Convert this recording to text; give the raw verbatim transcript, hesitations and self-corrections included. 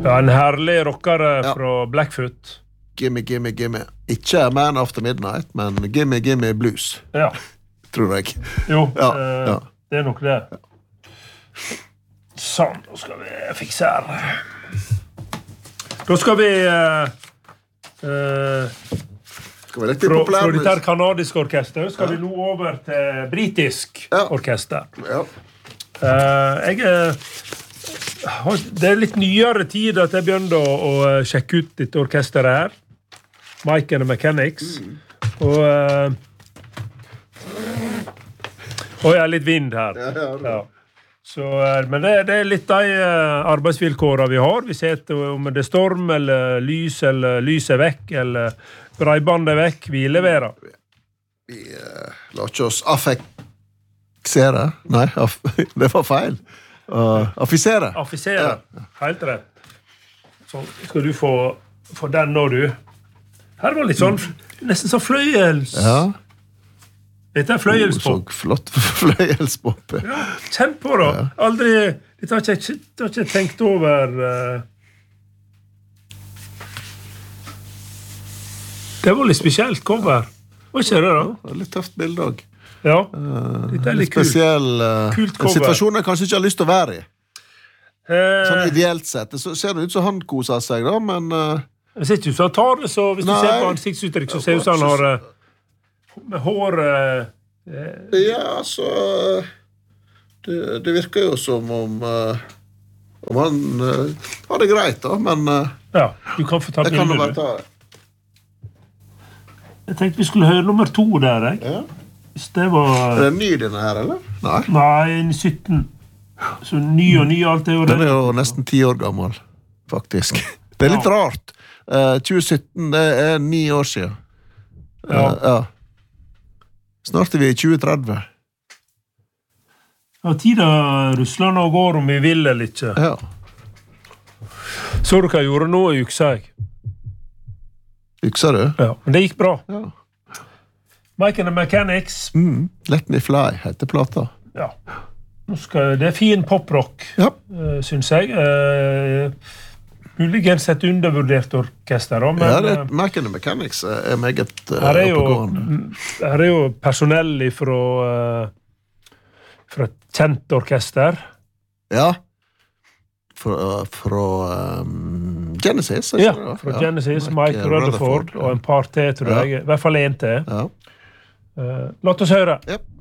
Ja, en herlig rockere ja. Fra Blackfoot. Gimme, gimme, gimme. Ikke Man After Midnight, men Gimme, gimme blues. Ja. Tror jeg. Jo, ja, eh, ja. det er nok det. Ja. Sånn, da skal vi fikse her. Da skal vi... Uh, uh, skal vi fra, fra dette her kanadiske orkester skal ja. Vi nå over til britisk ja. Orkester. Ja. Uh, jeg uh, det er litt nyere tid at jeg begynte å, å sjekke ut dette orkesteret her. Mike and the Mechanics. Mm. Og... Uh, og jeg har litt vind her. Ja, ja, ja. Så, men det, det er litt de arbeidsvilkårene vi har. Vi ser om det er storm, eller lys, eller lys er vekk, eller breiband er vekk. Vi leverer. Vi uh, lar ikke oss affeksere. Nei, aff det var feil. Uh, affisere. Affisere, ja. Helt rett. Så skal du få, få den nå, du. Her var litt sånn, nesten sånn fløyels... Ja. Dette er fløyelspop. Oh, så flott fløyelspop. Ja, kjenn på da. Ja. Aldri, dette har ikke, har ikke tenkt over. Uh... Det var litt spesielt cover. Hva ikke det da? Ja, det er litt tøft bilde også. Ja, uh, dette er litt spesiell, kult. Kult cover. En situasjon jeg kanskje ikke har lyst til å være i. Uh... Sånn ideelt sett. Det ser det ut som han koser seg da, men... Uh... Det ser ikke ut som han tar det, så hvis Nei. Du ser på ansiktsuttrykk, så ser det ut som han har... Uh... med hår eh, ja, så det, det virker jo som om uh, om han uh, har det greit da, men uh, ja, du kan få ta bilder. Jeg kan bare ta det. Jeg tenkte vi skulle høre nummer to der, jeg. Ja. Hvis det var... Er det ny denne her, eller? Nei. Nei, sytten. Så ny og ny alt er jo det. Den er jo nesten ti år gammel, faktisk. Det er litt ja. Rart. Uh, tjue sytten, det er ni år siden. Uh, ja. Ja. Snart er vi i tjue tretti. Ja, tida Russland og går om vi vil eller ikke. Ja. Så du hva jeg gjorde nå i uksa, jeg? Uksa du? Ja, men det gikk bra. Ja. Mike and the Mechanics. Mm, Let Me Fly heter plata. Ja. Nå skal, det er fin poprock, ja. uh, synes jeg. Uh, Muligens et undervurdert orkester. Men, ja, det er, Mike and the Mechanics er meget uh, her er jo, oppegående. Her er jo personell fra, uh, fra et kjent orkester. Ja. Fra, uh, fra um, Genesis. Ja, fra ja. Genesis, Mike, Mike Rutherford, Rutherford ja. Og en par til, tror jeg. Ja. I hvert fall en til. Ja. Uh, låt oss høre. Yep.